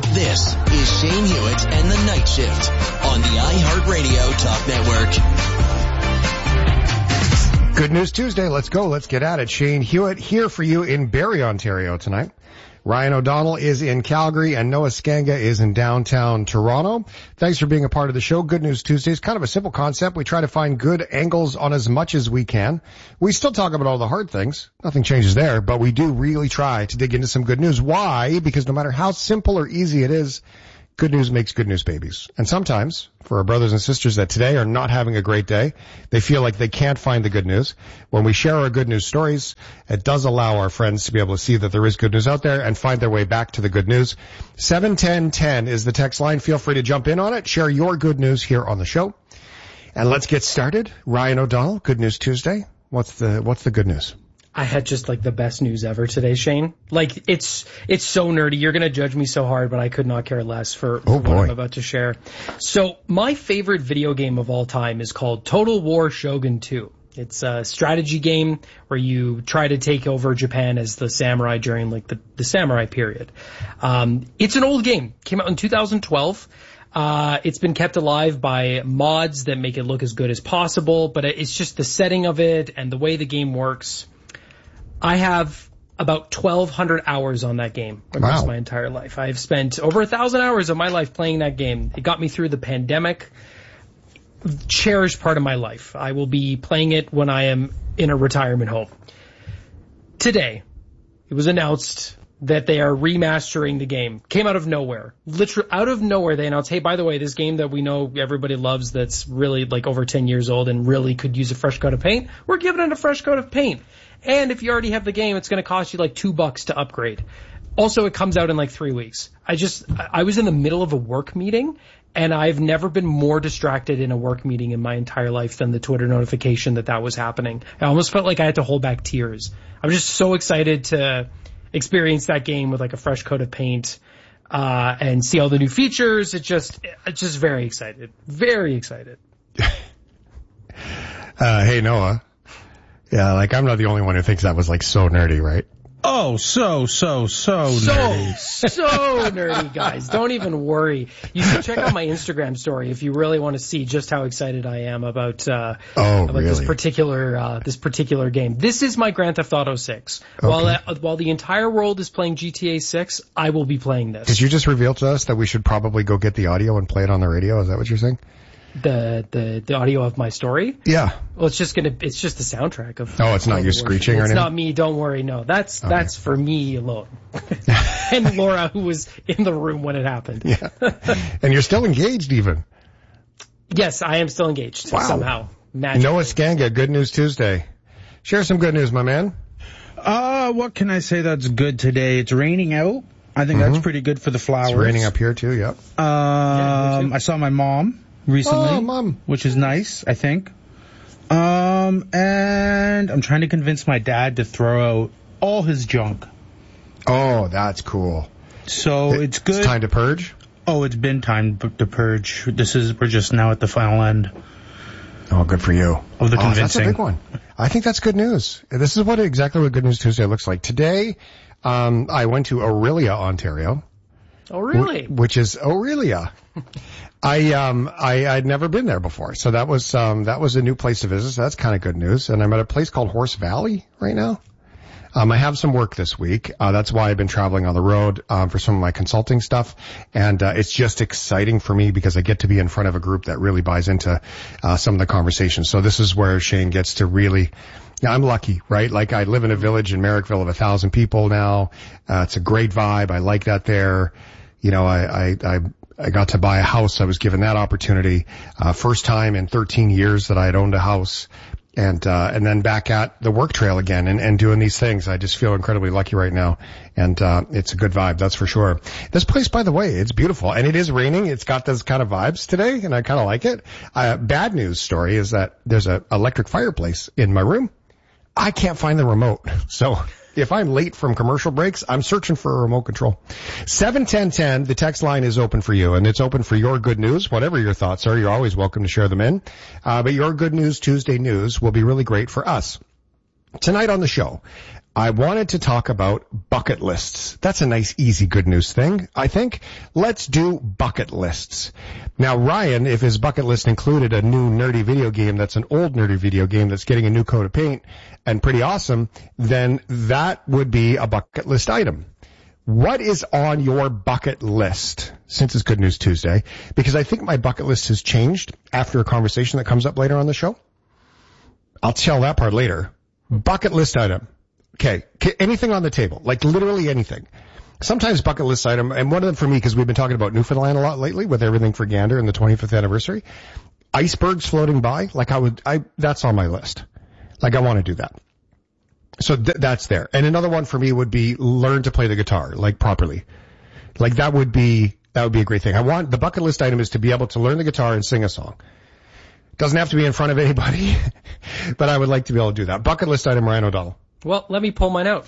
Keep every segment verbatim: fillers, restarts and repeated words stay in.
This is Shane Hewitt and the Night Shift on the iHeartRadio Talk Network. Good News Tuesday. Let's go. Let's get at it. Shane Hewitt here for you in Barrie, Ontario tonight. Ryan O'Donnell is in Calgary and Noah Skanga is in downtown Toronto. Thanks for being a part of the show. Good News Tuesday is kind of a simple concept. We try to find good angles on as much as we can. We still talk about all the hard things. Nothing changes there, but we do really try to dig into some good news. Why? Because no matter how simple or easy it is, good news makes good news babies. And sometimes, for our brothers and sisters that today are not having a great day, they feel like they can't find the good news. When we share our good news stories, it does allow our friends to be able to see that there is good news out there and find their way back to the good news. seven ten ten is the text line. Feel free to jump in on it. Share your good news here on the show. And let's get started. Ryan O'Donnell, Good News Tuesday. What's the, what's the good news? I had just like the best news ever today, Shane. Like it's it's so nerdy. You're going to judge me so hard, but I could not care less for, for oh what I'm about to share. So my favorite video game of all time is called Total War Shogun two. It's a strategy game where you try to take over Japan as the samurai during like the, the samurai period. Um, it's an old game. Came out in two thousand twelve. Uh, it's been kept alive by mods that make it look as good as possible, but it's just the setting of it and the way the game works. I have about twelve hundred hours on that game across wow. my entire life. I've spent over a thousand hours of my life playing that game. It got me through the pandemic. Cherished part of my life. I will be playing it when I am in a retirement home. Today, it was announced that they are remastering the game. Came out of nowhere. Literally out of nowhere they announced, hey, by the way, this game that we know everybody loves that's really like over ten years old and really could use a fresh coat of paint, we're giving it a fresh coat of paint. And if you already have the game, it's going to cost you like two bucks to upgrade. Also, it comes out in like three weeks. I just, I was in the middle of a work meeting and I've never been more distracted in a work meeting in my entire life than the Twitter notification that that was happening. I almost felt like I had to hold back tears. I was just so excited to experience that game with like a fresh coat of paint, uh, and see all the new features. It just, it's just very excited. Very excited. uh, hey, Noah. Yeah, like I'm not the only one who thinks that was like so nerdy, right? Oh, so, so, so nerdy. So, so nerdy, guys. Don't even worry. You should check out my Instagram story if you really want to see just how excited I am about, uh, oh, about really? this particular, uh, this particular game. This is my Grand Theft Auto six. Okay. While, uh, while the entire world is playing G T A six, I will be playing this. Did you just reveal to us that we should probably go get the audio and play it on the radio? Is that what you're saying? The, the, the audio of my story? Yeah. Well, it's just gonna, it's just the soundtrack of. Oh, it's not you screeching or anything? It's not me, don't worry, no. That's, okay. that's for me alone. And Laura, who was in the room when it happened. Yeah. And you're still engaged even. Yes, I am still engaged. Wow. Somehow. Magically. Noah Skanga, Good News Tuesday. Share some good news, my man. Uh, what can I say that's good today? It's raining out. I think mm-hmm. that's pretty good for the flowers. It's raining up here too, yep. Um, yeah, I saw my mom recently, oh, Mom. which is nice, I think. Um, and I'm trying to convince my dad to throw out all his junk. Oh, that's cool. So it, it's good. It's time to purge? Oh, it's been time to purge. This is, we're just now at the final end. Oh, good for you. Of the oh, convincing. That's a big one. I think that's good news. This is what exactly what Good News Tuesday looks like. Today, um, I went to Orillia, Ontario. Oh, really? W- which is Orillia. I, um, I, I'd never been there before. So that was, um, that was a new place to visit. So that's kind of good news. And I'm at a place called Horse Valley right now. Um, I have some work this week. Uh, that's why I've been traveling on the road, um, for some of my consulting stuff. And, uh, it's just exciting for me because I get to be in front of a group that really buys into, uh, some of the conversations. So this is where Shane gets to really, yeah, I'm lucky, right? Like I live in a village in Merrickville of a thousand people now. Uh, it's a great vibe. I like that there. You know, I, I, I, I got to buy a house. I was given that opportunity. Uh, first time in thirteen years that I had owned a house. And, uh, and then back at the work trail again and, and doing these things. I just feel incredibly lucky right now. And, uh, it's a good vibe. That's for sure. This place, by the way, it's beautiful and it is raining. It's got those kind of vibes today and I kind of like it. Uh, bad news story is that there's a electric fireplace in my room. I can't find the remote. So if I'm late from commercial breaks, I'm searching for a remote control. seven ten ten, the text line is open for you, and it's open for your good news. Whatever your thoughts are, you're always welcome to share them in. Uh, but your Good News Tuesday news will be really great for us. Tonight on the show, I wanted to talk about bucket lists. That's a nice, easy, good news thing, I think. Let's do bucket lists. Now, Ryan, if his bucket list included a new nerdy video game that's an old nerdy video game that's getting a new coat of paint and pretty awesome, then that would be a bucket list item. What is on your bucket list since it's Good News Tuesday? Because I think my bucket list has changed after a conversation that comes up later on the show. I'll tell that part later. Bucket list item. Okay, anything on the table, like literally anything. Sometimes bucket list item, and one of them for me, because we've been talking about Newfoundland a lot lately with everything for Gander and the twenty-fifth anniversary. Icebergs floating by, like I would, I that's on my list. Like I want to do that. So th- that's there. And another one for me would be learn to play the guitar, like properly. Like that would be, that would be a great thing. I want, the bucket list item is to be able to learn the guitar and sing a song. Doesn't have to be in front of anybody, but I would like to be able to do that. Bucket list item, Ryan O'Donnell. Well, let me pull mine out.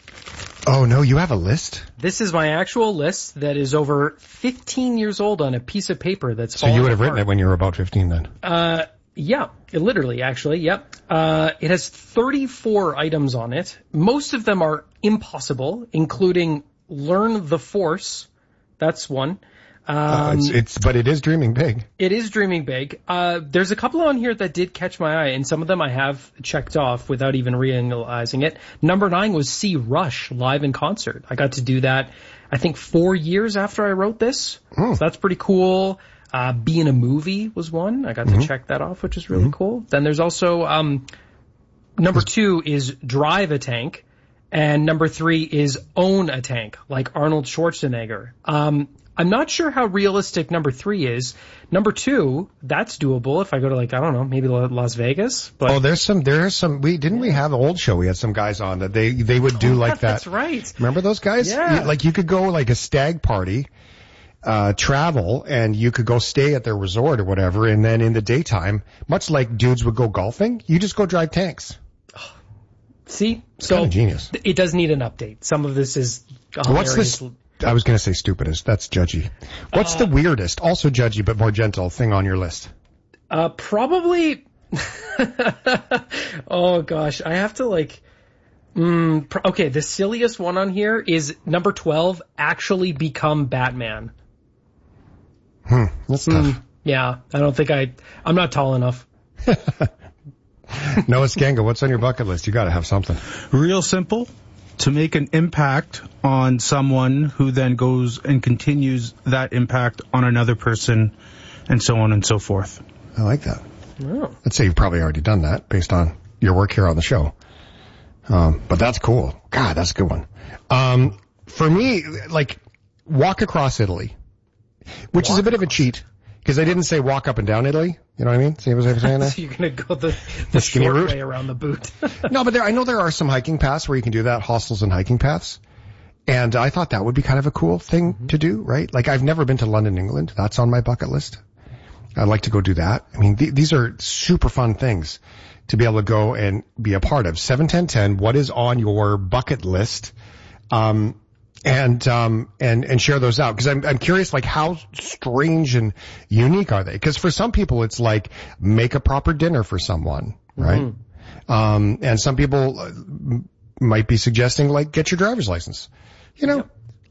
Oh no, you have a list? This is my actual list that is over fifteen years old on a piece of paper that's So you would have written it when you were about fifteen then? Uh, yeah, it literally, actually, yep. Uh, it has thirty-four items on it. Most of them are impossible, including learn the Force. That's one. Um, uh, it's, it's, but it is dreaming big. It is dreaming big. Uh, there's a couple on here that did catch my eye, and some of them I have checked off without even realizing it. Number nine was see Rush live in concert. I got to do that, I think, four years after I wrote this. Mm. So that's pretty cool. Uh, be in a movie was one. I got to mm-hmm. check that off, which is really mm-hmm. cool. Then there's also, um, number two is drive a tank. And number three is own a tank, like Arnold Schwarzenegger. Um, I'm not sure how realistic number three is. Number two, that's doable if I go to, like, I don't know, maybe Las Vegas. But oh, there's some, there's some, we, didn't we have an old show? We had some guys on that they, they would do oh, like that. That's right. Remember those guys? Yeah. Like you could go like a stag party, uh, travel, and you could go stay at their resort or whatever. And then in the daytime, much like dudes would go golfing, you just go drive tanks. See? So genius. It does need an update. Some of this is What's this? I was going to say stupidest. That's judgy. What's uh, the weirdest, also judgy but more gentle thing on your list? Uh, probably. Oh gosh, I have to like. Mm, pr- okay, the silliest one on here is number twelve. Actually become Batman. Hmm, that's tough. Mm, yeah, I don't think I. I'm not tall enough. Noah Skanga, what's on your bucket list? You got to have something. Real simple. To make an impact on someone who then goes and continues that impact on another person, and so on and so forth. I like that. Oh. I'd say you've probably already done that based on your work here on the show. Um, but that's cool. God, that's a good one. Um, for me, like, walk across Italy, which walk is a bit across. of a cheat. Because I didn't say walk up and down Italy. You know what I mean? See what I was saying there? So you're going to go the, the skinny short route way around the boot. No, but there, I know there are some hiking paths where you can do that, hostels and hiking paths. And I thought that would be kind of a cool thing mm-hmm. to do, right? Like, I've never been to London, England. That's on my bucket list. I'd like to go do that. I mean, th- these are super fun things to be able to go and be a part of. seven ten ten, what is on your bucket list? Um, and, um, and, and share those out. Cause I'm, I'm curious, like, how strange and unique are they? Cause for some people, it's like, make a proper dinner for someone, right? Mm-hmm. Um, and some people uh, might be suggesting, like, get your driver's license, you know?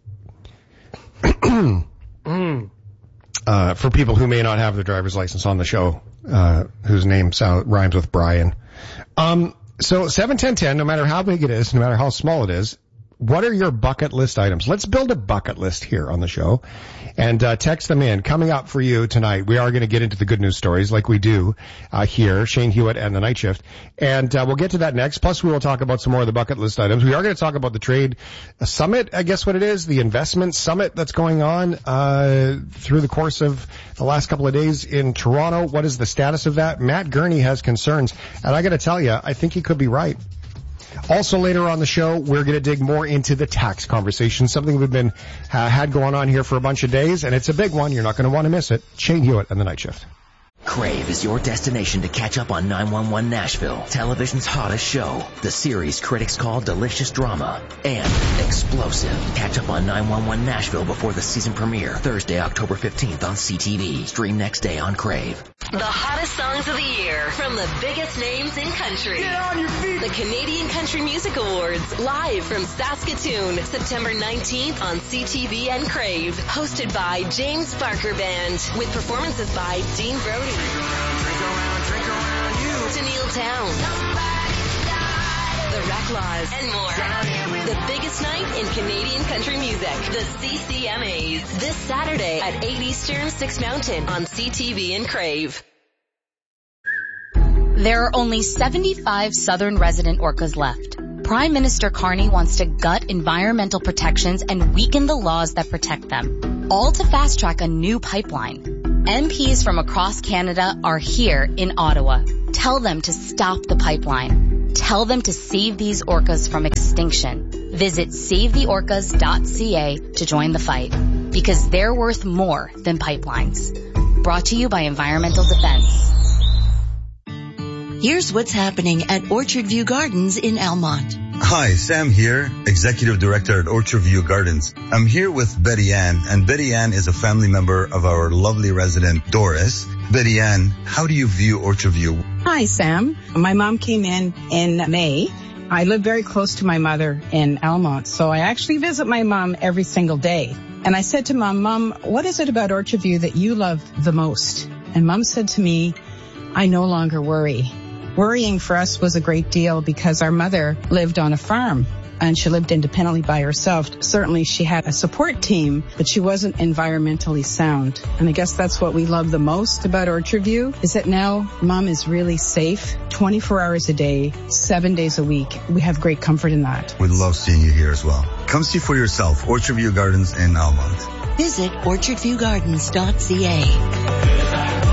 Yep. mm. uh, for people who may not have their driver's license on the show, uh, whose name sound, rhymes with Brian. Um, so seven ten ten, no matter how big it is, no matter how small it is, what are your bucket list items? Let's build a bucket list here on the show and uh, text them in. Coming up for you tonight, we are going to get into the good news stories like we do uh, here, Shane Hewitt and the Night Shift. And uh, we'll get to that next. Plus, we will talk about some more of the bucket list items. We are going to talk about the trade summit, I guess what it is, the investment summit that's going on uh through the course of the last couple of days in Toronto. What is the status of that? Matt Gurney has concerns. And I got to tell you, I think he could be right. Also later on the show, we're going to dig more into the tax conversation, something we've been uh, had going on here for a bunch of days, and it's a big one. You're not going to want to miss it. Shane Hewitt and the Night Shift. Crave is your destination to catch up on nine one one Nashville, television's hottest show. The series critics call delicious drama and explosive. Catch up on nine one one Nashville before the season premiere, Thursday, October fifteenth on C T V. Stream next day on Crave. The hottest songs of the year from the biggest names in country. Get on your feet. The Canadian Country Music Awards, live from Saskatoon, September nineteenth on C T V and Crave. Hosted by James Barker Band, with performances by Dean Brody, Tennille Townes, The Reclaws, and more. The biggest night in Canadian country music, the C C M As. This Saturday at eight Eastern, six Mountain on C T V and Crave. There are only seventy-five southern resident orcas left. Prime Minister Carney wants to gut environmental protections and weaken the laws that protect them, all to fast-track a new pipeline. M Ps from across Canada are here in Ottawa. Tell them to stop the pipeline. Tell them to save these orcas from extinction. Visit save the orcas dot c a to join the fight, because they're worth more than pipelines. Brought to you by Environmental Defense. Here's what's happening at Orchard View Gardens in Almont. Hi, Sam here, Executive Director at Orchard View Gardens. I'm here with Betty Ann, and Betty Ann is a family member of our lovely resident, Doris. Betty Ann, how do you view Orchard View? Hi, Sam. My mom came in in May. I live very close to my mother in Almont, so I actually visit my mom every single day. And I said to Mom, Mom, what is it about Orchard View that you love the most? And Mom said to me, I no longer worry. Worrying for us was a great deal because our mother lived on a farm and she lived independently by herself. Certainly she had a support team, but she wasn't environmentally sound. And I guess that's what we love the most about Orchard View, is that now Mom is really safe twenty-four hours a day, seven days a week. We have great comfort in that. We love seeing you here as well. Come see for yourself, Orchard View Gardens in Almont. Visit orchard view gardens dot c a.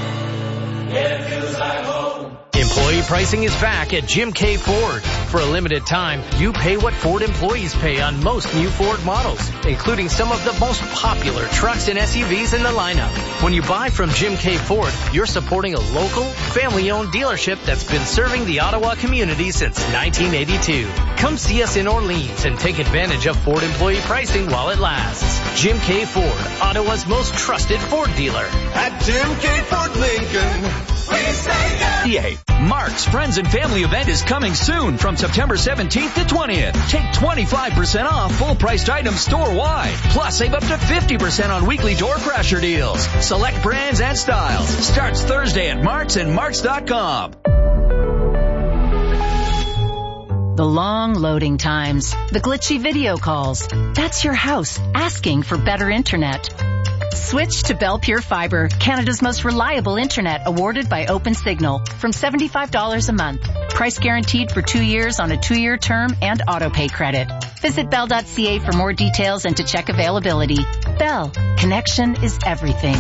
Employee pricing is back at Jim K. Ford. For a limited time, you pay what Ford employees pay on most new Ford models, including some of the most popular trucks and S U Vs in the lineup. When you buy from Jim K. Ford, you're supporting a local, family-owned dealership that's been serving the Ottawa community since nineteen eighty-two. Come see us in Orleans and take advantage of Ford employee pricing while it lasts. Jim K. Ford, Ottawa's most trusted Ford dealer. At Jim K. Ford Lincoln, we say yeah. Mark's Friends and Family event is coming soon from September seventeenth to twentieth. Take twenty-five percent off full-priced items store-wide. Plus, save up to fifty percent on weekly door crasher deals. Select brands and styles. Starts Thursday at Mark's and Marks dot com. The long loading times, the glitchy video calls. That's your house asking for better internet. Switch to Bell Pure Fiber, Canada's most reliable internet, awarded by OpenSignal, from seventy-five dollars a month. Price guaranteed for two years on a two-year term and auto-pay credit. Visit bell dot c a for more details and to check availability. Bell, connection is everything.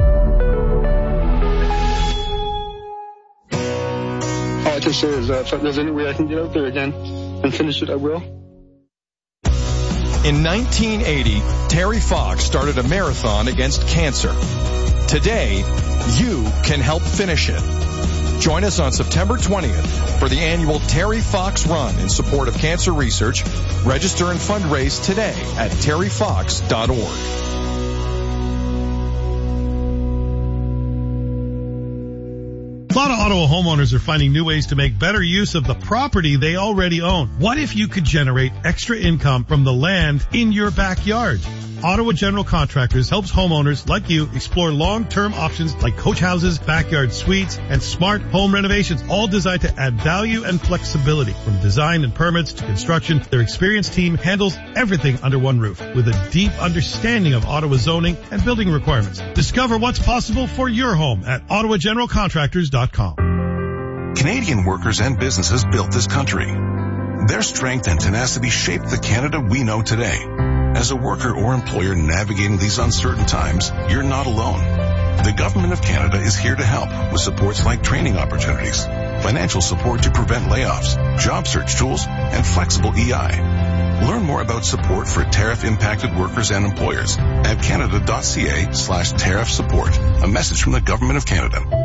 All I can say is uh, if there's any way I can get out there again and finish it, I will. In nineteen eighty, Terry Fox started a marathon against cancer. Today, you can help finish it. Join us on September twentieth for the annual Terry Fox Run in support of cancer research. Register and fundraise today at terry fox dot org. A lot of Ottawa homeowners are finding new ways to make better use of the property they already own. What if you could generate extra income from the land in your backyard? Ottawa General Contractors helps homeowners like you explore long-term options like coach houses, backyard suites, and smart home renovations, all designed to add value and flexibility. From design and permits to construction, their experienced team handles everything under one roof with a deep understanding of Ottawa zoning and building requirements. Discover what's possible for your home at ottawa general contractors dot com. Canadian workers and businesses built this country. Their strength and tenacity shaped the Canada we know today. As a worker or employer navigating these uncertain times, you're not alone. The Government of Canada is here to help with supports like training opportunities, financial support to prevent layoffs, job search tools, and flexible E I. Learn more about support for tariff-impacted workers and employers at canada dot c a slash tariff support. A message from the Government of Canada.